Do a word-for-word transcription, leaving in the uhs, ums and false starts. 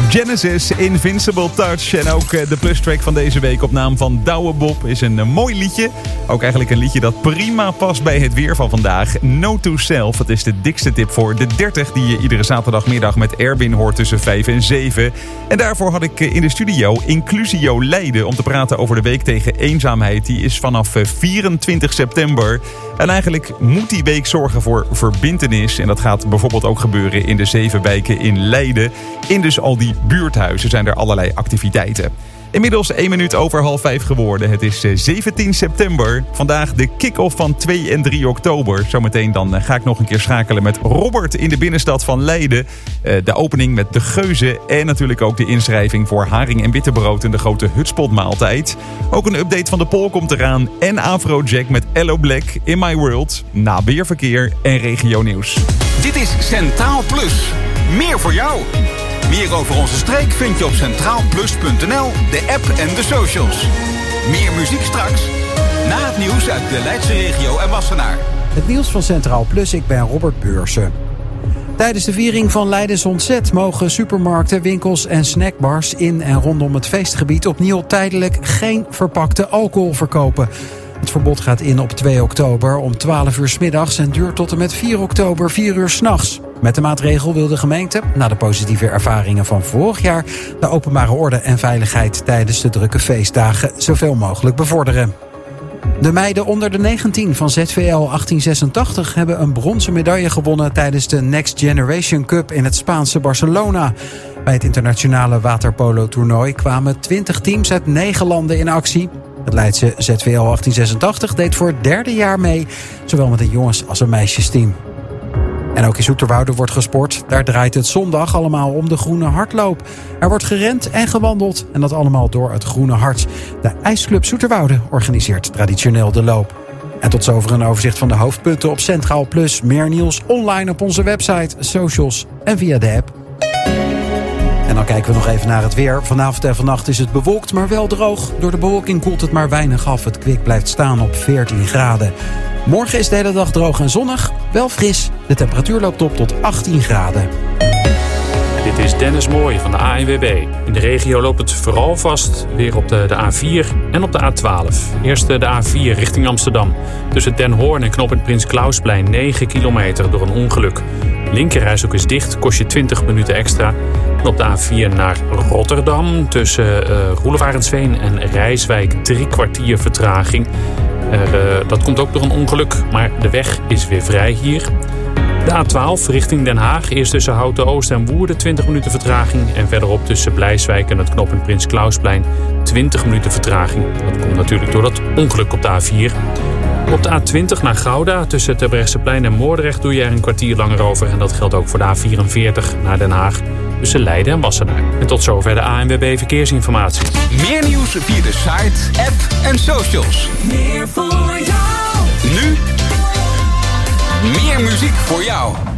Genesis, Invincible Touch. En ook de plustrack van deze week op naam van Douwe Bob is een mooi liedje. Ook eigenlijk een liedje dat prima past bij het weer van vandaag. Note to Self, dat is de dikste tip voor de dertig die je iedere zaterdagmiddag met Erwin hoort tussen vijf en zeven. En daarvoor had ik in de studio Inclusio Leiden om te praten over de week tegen eenzaamheid. Die is vanaf vierentwintig september. En eigenlijk moet die week zorgen voor verbintenis. En dat gaat bijvoorbeeld ook gebeuren in de zeven wijken in Leiden. In dus al die buurthuizen zijn er allerlei activiteiten. Inmiddels één minuut over half vijf geworden. Het is zeventien september. Vandaag de kick-off van twee en drie oktober. Zometeen dan ga ik nog een keer schakelen met Robert in de binnenstad van Leiden. De opening met de Geuzen. En natuurlijk ook de inschrijving voor haring en bitterbrood in de grote hutspotmaaltijd. Ook een update van de poll komt eraan. En Afrojack met Hello Black in My World. Na weerverkeer en regionieuws. Dit is Centraal Plus. Meer voor jou. Meer over onze streek vind je op centraal plus punt n l, de app en de socials. Meer muziek straks, na het nieuws uit de Leidse regio en Wassenaar. Het nieuws van Centraal Plus, ik ben Robert Beursen. Tijdens de viering van Leidens Ontzet mogen supermarkten, winkels en snackbars in en rondom het feestgebied opnieuw tijdelijk geen verpakte alcohol verkopen. Het verbod gaat in op twee oktober om twaalf uur 's middags en duurt tot en met vier oktober vier uur 's nachts. Met de maatregel wil de gemeente, na de positieve ervaringen van vorig jaar, de openbare orde en veiligheid tijdens de drukke feestdagen zoveel mogelijk bevorderen. De meiden onder de negentien van Z V L achttien zesentachtig hebben een bronzen medaille gewonnen tijdens de Next Generation Cup in het Spaanse Barcelona. Bij het internationale waterpolo-toernooi kwamen twintig teams uit negen landen in actie. Het Leidse Z V L achttien zesentachtig deed voor het derde jaar mee, zowel met een jongens- als een meisjesteam. En ook in Zoeterwoude wordt gesport. Daar draait het zondag allemaal om de Groene Hardloop. Er wordt gerend en gewandeld en dat allemaal door het Groene Hart. De IJsclub Zoeterwoude organiseert traditioneel de loop. En tot zover een overzicht van de hoofdpunten op Centraal Plus. Meer nieuws online op onze website, socials en via de app. En dan kijken we nog even naar het weer. Vanavond en vannacht is het bewolkt, maar wel droog. Door de bewolking koelt het maar weinig af. Het kwik blijft staan op veertien graden. Morgen is de hele dag droog en zonnig, wel fris. De temperatuur loopt op tot achttien graden. Dit is Dennis Mooij van de A N W B. In de regio loopt het vooral vast weer op de, de A vier en op de A twaalf. Eerst de A vier richting Amsterdam. Tussen Den Hoorn en knooppunt Prins Klausplein negen kilometer door een ongeluk. Linkerrijstrook is dicht, kost je twintig minuten extra. En op de A vier naar Rotterdam tussen uh, Roelevarensveen en Rijswijk drie kwartier vertraging. Er, uh, dat komt ook door een ongeluk, maar de weg is weer vrij hier. De A twaalf richting Den Haag. Eerst tussen Houten Oost en Woerden twintig minuten vertraging. En verderop tussen Blijswijk en het knooppunt Prins Klausplein twintig minuten vertraging. Dat komt natuurlijk door dat ongeluk op de A vier. Op de A twintig naar Gouda tussen het Terbrechtseplein en Moordrecht doe je er een kwartier langer over. En dat geldt ook voor de A vierenveertig naar Den Haag tussen Leiden en Wassenaar. En tot zover de A N W B Verkeersinformatie. Meer nieuws via de site, app en socials. Meer voor jou. Nu meer muziek voor jou.